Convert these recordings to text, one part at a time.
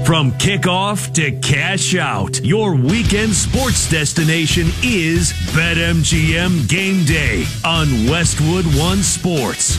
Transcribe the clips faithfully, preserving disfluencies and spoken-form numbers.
From kickoff to cash out, your weekend sports destination is BetMGM Game Day on Westwood One Sports.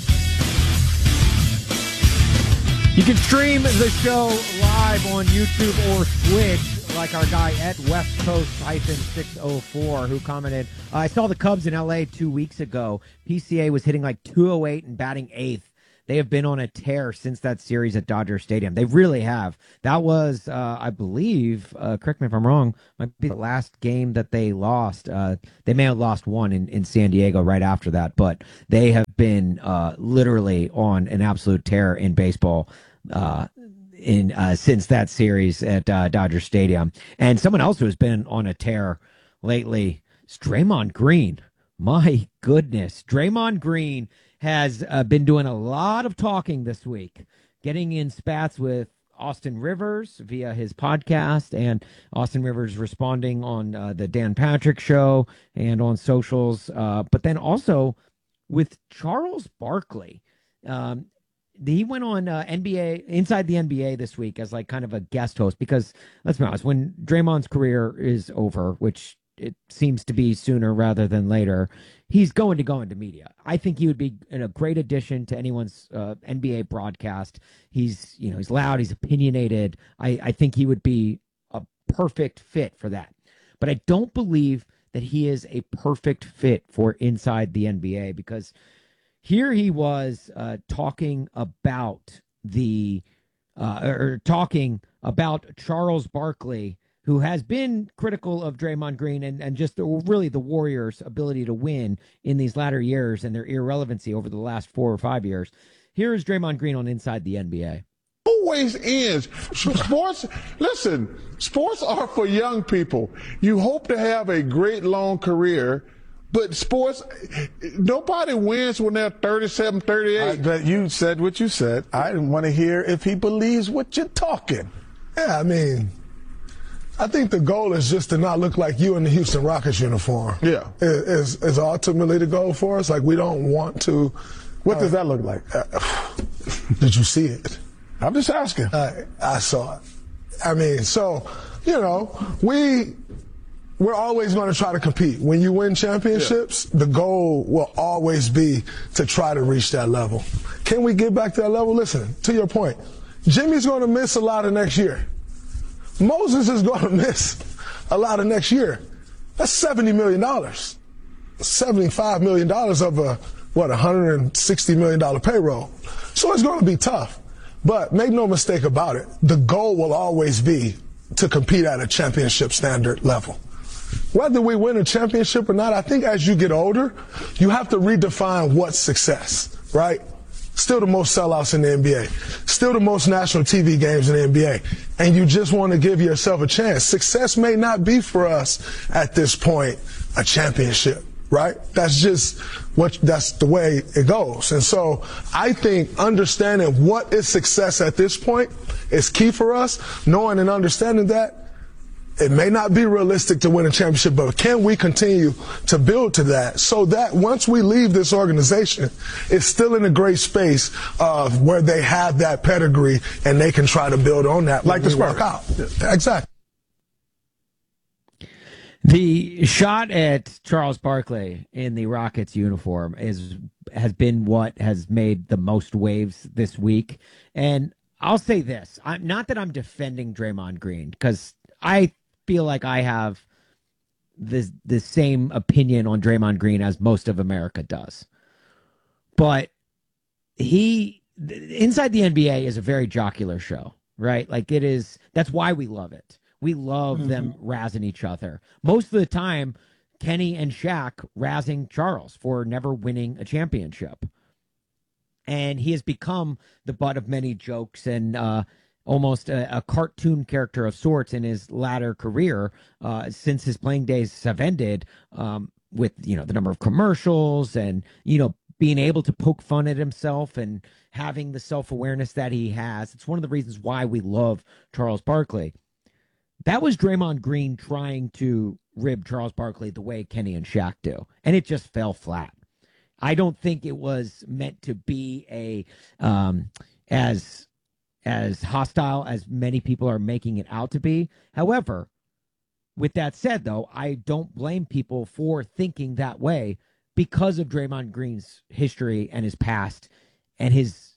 You can stream the show live on YouTube or Twitch, like our guy at West Coast six oh four who commented, I saw the Cubs in L A two weeks ago. P C A was hitting like two oh eight and batting eighth. They have been on a tear since that series at Dodger Stadium. They really have. That was, uh, I believe, uh, correct me if I'm wrong, might be the last game that they lost. Uh, they may have lost one in, in San Diego right after that, but they have been uh, literally on an absolute tear in baseball uh, in uh, since that series at uh, Dodger Stadium. And someone else who has been on a tear lately is Draymond Green. My goodness. Draymond Green has uh, been doing a lot of talking this week, getting in spats with Austin Rivers via his podcast, and Austin Rivers responding on uh, the Dan Patrick Show and on socials, uh, but then also with Charles Barkley. Um, he went on uh, N B A, Inside the N B A this week as like kind of a guest host, because let's be honest, when Draymond's career is over, which it seems to be sooner rather than later, he's going to go into media. I think he would be a great addition to anyone's uh, N B A broadcast. He's, you know, he's loud, he's opinionated. I, I think he would be a perfect fit for that. But I don't believe that he is a perfect fit for Inside the N B A, because here he was uh, talking about the, uh, or talking about Charles Barkley, who has been critical of Draymond Green and, and just the, really the Warriors' ability to win in these latter years and their irrelevancy over the last four or five years. Here is Draymond Green on Inside the N B A. Always ends. Sports, listen, sports are for young people. You hope to have a great long career, but sports, nobody wins when they're thirty-seven, thirty-eight. But you said what you said. I didn't want to hear if he believes what you're talking. Yeah, I mean, I think the goal is just to not look like you in the Houston Rockets uniform. Yeah. Is, is ultimately the goal for us. Like, we don't want to. What uh, does that look like? Uh, did you see it? I'm just asking. I, I saw it. I mean, so, you know, we, we're always going to try to compete. When you win championships, yeah. the goal will always be to try to reach that level. Can we get back to that level? Listen, to your point, Jimmy's going to miss a lot of next year. Moses is going to miss a lot of next year. That's seventy million dollars. seventy-five million dollars of a, what, one hundred sixty million dollars payroll. So it's going to be tough. But make no mistake about it, the goal will always be to compete at a championship standard level. Whether we win a championship or not, I think as you get older, you have to redefine what's success, right? Still the most sellouts in the N B A. Still the most national T V games in the N B A. And you just want to give yourself a chance. Success may not be for us at this point a championship, right? That's just what, that's the way it goes. And so I think understanding what is success at this point is key for us. Knowing and understanding that it may not be realistic to win a championship, but can we continue to build to that so that once we leave this organization, it's still in a great space of where they have that pedigree and they can try to build on that like the Spurs. Work out. Exactly. The shot at Charles Barkley in the Rockets uniform is has been what has made the most waves this week. And I'll say this, I'm not that I'm defending Draymond Green, because I feel like I have the the same opinion on Draymond Green as most of America does. But he, Inside the N B A is a very jocular show, right? Like it is, that's why we love it. We love mm-hmm. them razzing each other. Most of the time, Kenny and Shaq razzing Charles for never winning a championship. And he has become the butt of many jokes and uh almost a, a cartoon character of sorts in his latter career, uh, since his playing days have ended, um, with, you know, the number of commercials and, you know, being able to poke fun at himself and having the self-awareness that he has. It's one of the reasons why we love Charles Barkley. That was Draymond Green trying to rib Charles Barkley the way Kenny and Shaq do, and it just fell flat. I don't think it was meant to be a, um, as, as hostile as many people are making it out to be. However, with that said, though, I don't blame people for thinking that way because of Draymond Green's history and his past and his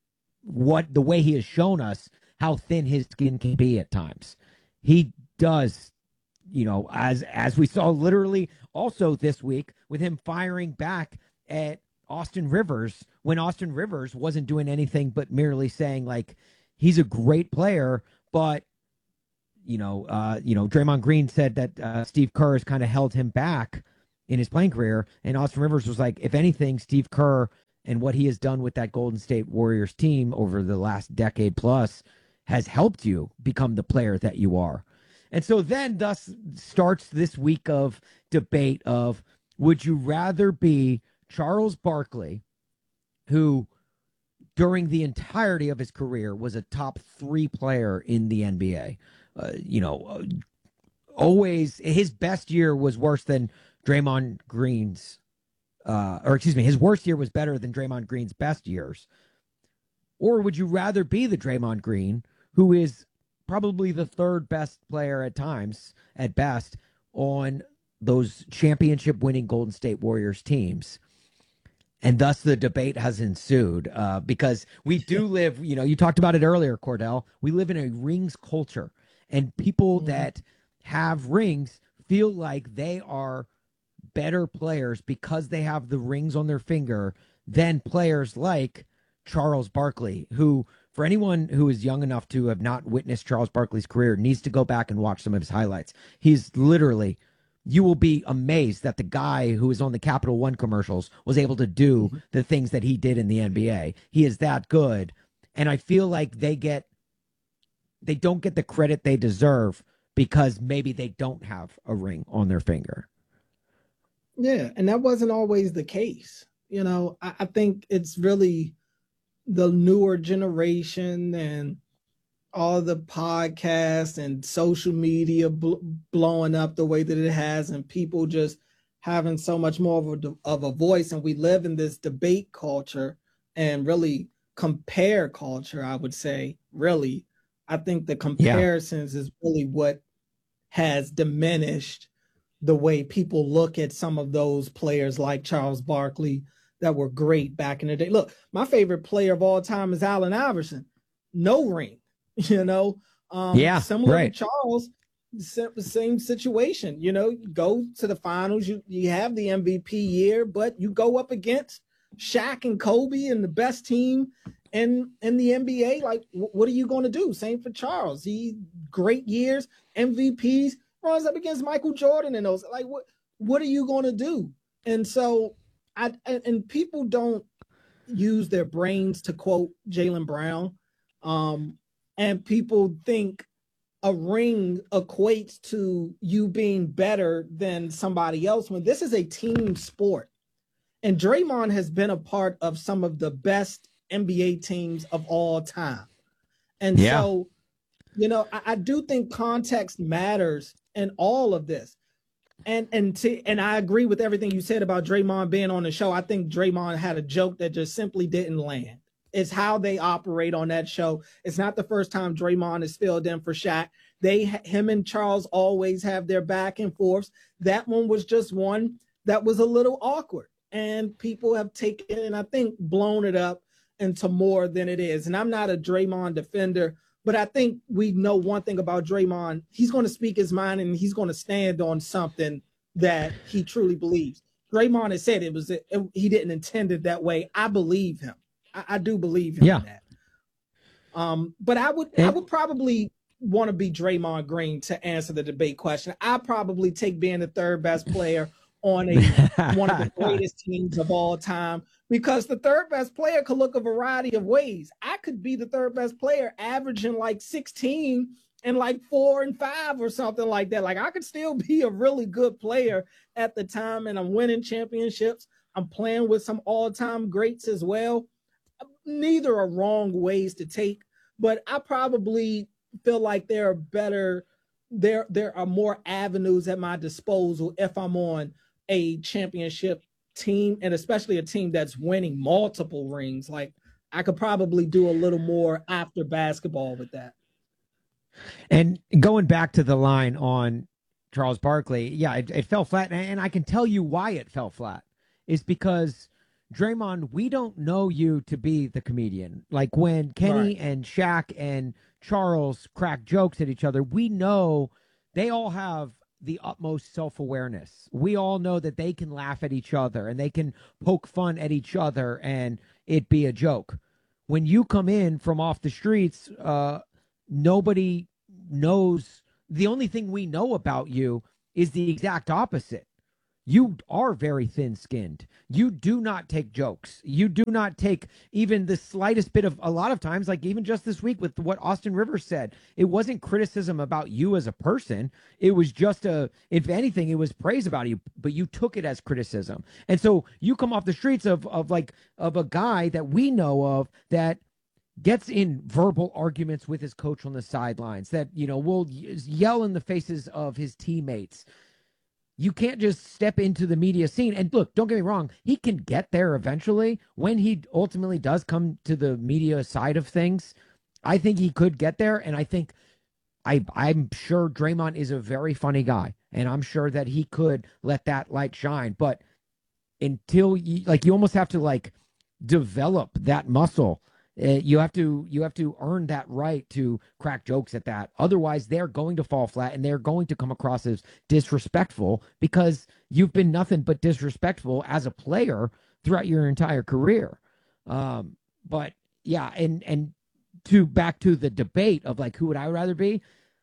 what the way he has shown us how thin his skin can be at times. He does, you know, as as we saw literally also this week with him firing back at Austin Rivers when Austin Rivers wasn't doing anything but merely saying, like, he's a great player, but you know, uh, you know, Draymond Green said that uh, Steve Kerr has kind of held him back in his playing career, and Austin Rivers was like, if anything, Steve Kerr and what he has done with that Golden State Warriors team over the last decade plus has helped you become the player that you are. And so then thus starts this week of debate of, would you rather be Charles Barkley, who during the entirety of his career was a top three player in the N B A? Uh, you know, uh, always his best year was worse than Draymond Green's, uh, or excuse me, his worst year was better than Draymond Green's best years. Or would you rather be the Draymond Green, who is probably the third best player at times, at best, on those championship winning Golden State Warriors teams? And thus the debate has ensued uh, because we do live, you know, you talked about it earlier, Cordell. We live in a rings culture, and people mm-hmm. that have rings feel like they are better players because they have the rings on their finger than players like Charles Barkley, who, for anyone who is young enough to have not witnessed Charles Barkley's career, needs to go back and watch some of his highlights. He's literally, you will be amazed that the guy who is on the Capital One commercials was able to do the things that he did in the N B A. He is that good. And I feel like they get, they don't get the credit they deserve because maybe they don't have a ring on their finger. Yeah, and that wasn't always the case. You know, I, I think it's really the newer generation and all the podcasts and social media bl- blowing up the way that it has, and people just having so much more of a, of a voice. And we live in this debate culture and really compare culture, I would say, really. I think the comparisons yeah. is really what has diminished the way people look at some of those players like Charles Barkley that were great back in the day. Look, my favorite player of all time is Allen Iverson. No ring, you know. Um, yeah, similar right. to Charles, same situation. You know, you go to the finals, you you have the M V P year, but you go up against Shaq and Kobe and the best team in in the N B A. Like, w- what are you going to do? Same for Charles. He great years, M V Ps, runs up against Michael Jordan and those. Like, what what are you going to do? And so, I and, and people don't use their brains to quote Jaylen Brown, um, and people think a ring equates to you being better than somebody else when this is a team sport. And Draymond has been a part of some of the best N B A teams of all time. And yeah. so, you know, I, I do think context matters in all of this. And and to, and I agree with everything you said about Draymond being on the show. I think Draymond had a joke that just simply didn't land. It's how they operate on that show. It's not the first time Draymond has filled in for Shaq. They, him and Charles always have their back and forths. That one was just one that was a little awkward. And people have taken and I think blown it up into more than it is. And I'm not a Draymond defender, but I think we know one thing about Draymond. He's going to speak his mind and he's going to stand on something that he truly believes. Draymond has said it was it, he didn't intend it that way. I believe him. I, I do believe him yeah. in that. Um, but I would and- I would probably want to be Draymond Green to answer the debate question. I probably take being the third best player on a one of the greatest teams of all time, because the third best player could look a variety of ways. I could be the third best player averaging like sixteen and like four and five or something like that. Like, I could still be a really good player at the time, and I'm winning championships. I'm playing with some all-time greats as well. Neither are wrong ways to take, but I probably feel like there are better, there, there are more avenues at my disposal if I'm on a championship team, and especially a team that's winning multiple rings. Like, I could probably do a little more after basketball with that. And going back to the line on Charles Barkley, yeah, it, it fell flat. And, and I can tell you why it fell flat is because Draymond, we don't know you to be the comedian. Like when Kenny Right. and Shaq and Charles crack jokes at each other, we know they all have the utmost self-awareness. We all know that they can laugh at each other and they can poke fun at each other and it be a joke. When you come in from off the streets, uh, nobody knows. The only thing we know about you is the exact opposite. You are very thin-skinned. You do not take jokes. You do not take even the slightest bit of, a lot of times, like even just this week with what Austin Rivers said, it wasn't criticism about you as a person. It was just a, if anything, it was praise about you, but you took it as criticism. And so you come off the streets of, of like, of a guy that we know of that gets in verbal arguments with his coach on the sidelines, that, you know, will yell in the faces of his teammates. You can't just step into the media scene. And look, don't get me wrong, he can get there eventually. When he ultimately does come to the media side of things, I think he could get there. And I think I, I'm sure Draymond is a very funny guy. And I'm sure that he could let that light shine. But until you, like, you almost have to like develop that muscle. Uh, you have to you have to earn that right to crack jokes at that. Otherwise, they're going to fall flat and they're going to come across as disrespectful because you've been nothing but disrespectful as a player throughout your entire career. Um, but yeah, and and to back to the debate of like who would I rather be?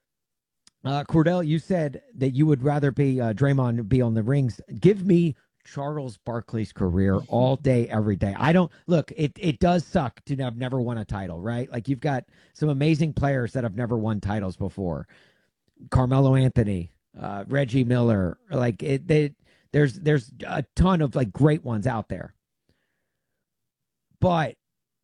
Uh, Cordell, you said that you would rather be uh, Draymond be on the rings. Give me Charles Barkley's career all day, every day. I don't look, it, it does suck to have never won a title, right? Like you've got some amazing players that have never won titles before. Carmelo Anthony, uh, Reggie Miller, like it, they, there's, there's a ton of like great ones out there. But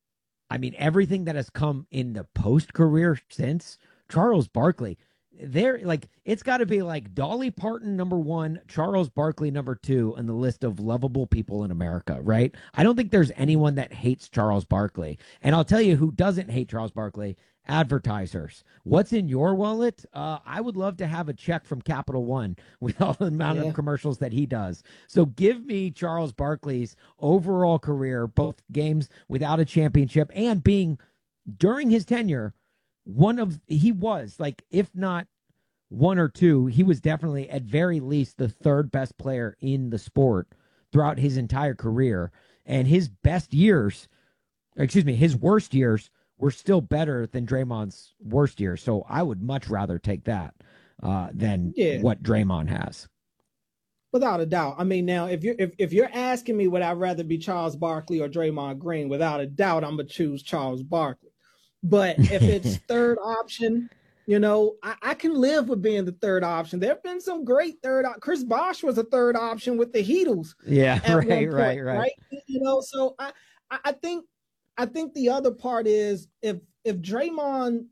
I mean, everything that has come in the post career since Charles Barkley, there, like, it's got to be like Dolly Parton number one, Charles Barkley number two in the list of lovable people in America, right? I don't think there's anyone that hates Charles Barkley. And I'll tell you who doesn't hate Charles Barkley: advertisers. What's in your wallet? Uh, I would love to have a check from Capital One with all the amount yeah. of commercials that he does. So give me Charles Barkley's overall career, both games without a championship and being, during his tenure, one of, he was like, if not one or two, he was definitely at very least the third best player in the sport throughout his entire career. And his best years, excuse me, his worst years were still better than Draymond's worst years. So I would much rather take that uh, than yeah. what Draymond has. Without a doubt. I mean, now, if you're if, if you're asking me would I rather be Charles Barkley or Draymond Green, without a doubt, I'm gonna choose Charles Barkley. But if it's third option, you know, I, I can live with being the third option. There have been some great third op- Chris Bosh was a third option with the Heatles. Yeah, right, point, right, right, right. You know, so I, I think I think the other part is if if Draymond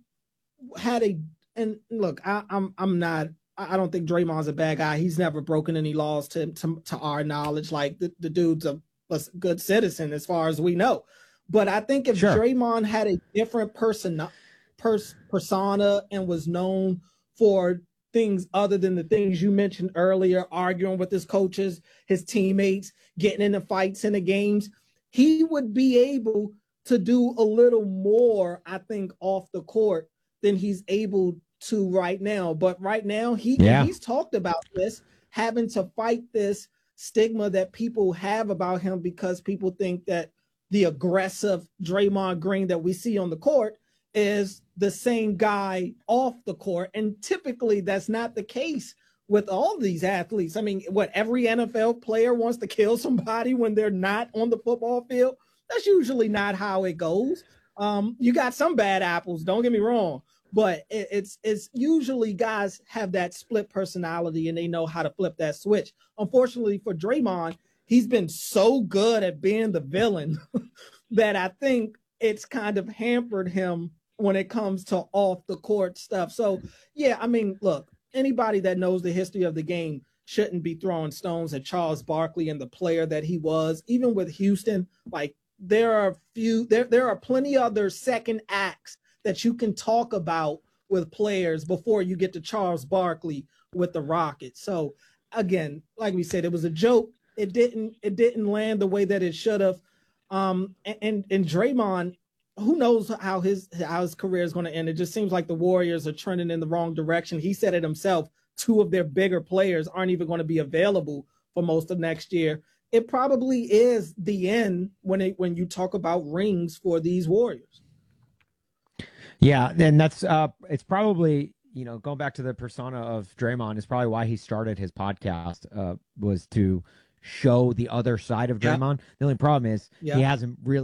had a and look, I, I'm I'm not I don't think Draymond's a bad guy. He's never broken any laws to to, to our knowledge. Like the, the dude's a, a good citizen as far as we know. But I think if sure. Draymond had a different person, pers- persona and was known for things other than the things you mentioned earlier, arguing with his coaches, his teammates, getting into fights in the games, he would be able to do a little more, I think, off the court than he's able to right now. But right now, he yeah. he's talked about this, having to fight this stigma that people have about him because people think that the aggressive Draymond Green that we see on the court is the same guy off the court. And typically that's not the case with all these athletes. I mean, what, every N F L player wants to kill somebody when they're not on the football field? That's usually not how it goes. Um, you got some bad apples, don't get me wrong, but it, it's it's usually guys have that split personality and they know how to flip that switch. Unfortunately for Draymond, he's been so good at being the villain that I think it's kind of hampered him when it comes to off the court stuff. So, yeah, I mean, look, anybody that knows the history of the game shouldn't be throwing stones at Charles Barkley and the player that he was. Even with Houston, like there are a few there there are plenty other second acts that you can talk about with players before you get to Charles Barkley with the Rockets. So again, like we said, it was a joke. It didn't it didn't land the way that it should have. Um, and and Draymond, who knows how his how his career is going to end? It just seems like the Warriors are trending in the wrong direction. He said it himself. Two of their bigger players aren't even going to be available for most of next year. It probably is the end when it when you talk about rings for these Warriors. Yeah, and that's uh, it's probably, you know, going back to the persona of Draymond is probably why he started his podcast, uh, was to show the other side of Draymond. Yep. The only problem is yep. he hasn't really